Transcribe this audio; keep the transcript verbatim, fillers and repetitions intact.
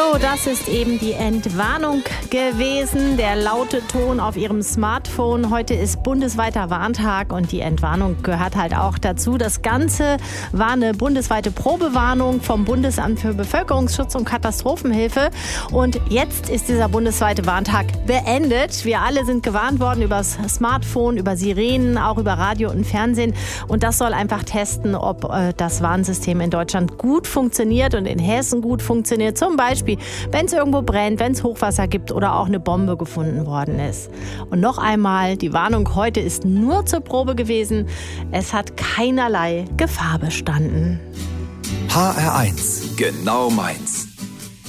So, das ist eben die Entwarnung gewesen, der laute Ton auf Ihrem Smartphone. Heute ist bundesweiter Warntag und die Entwarnung gehört halt auch dazu. Das Ganze war eine bundesweite Probewarnung vom Bundesamt für Bevölkerungsschutz und Katastrophenhilfe. Und jetzt ist dieser bundesweite Warntag beendet. Wir alle sind gewarnt worden über das Smartphone, über Sirenen, auch über Radio und Fernsehen. Und das soll einfach testen, ob äh, das Warnsystem in Deutschland gut funktioniert und in Hessen gut funktioniert. Zum Beispiel, wenn es irgendwo brennt, wenn es Hochwasser gibt oder auch eine Bombe gefunden worden ist. Und noch einmal, die Warnung heute ist nur zur Probe gewesen. Es hat keinerlei Gefahr bestanden. H R eins, genau meins.